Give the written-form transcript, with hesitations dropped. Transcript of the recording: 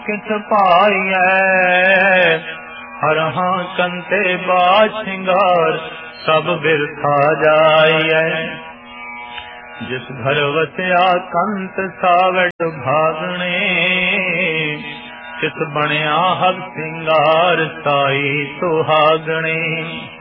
किस पाइयै हरहां कंते बाज सिंगार सब बिरथा जाइए। जिस घर वसिया कंत सावड़ भागणे किस बनिया हब सिंगार साई सुहागणे।